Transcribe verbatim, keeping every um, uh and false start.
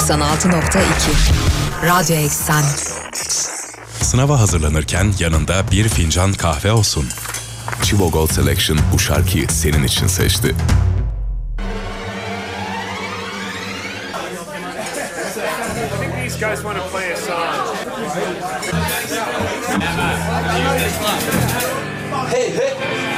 doksan altı nokta iki Radyo Eksen. Sınava hazırlanırken yanında bir fincan kahve olsun. Chivo Gold Selection bu şarkıyı senin için seçti. Hey, hey.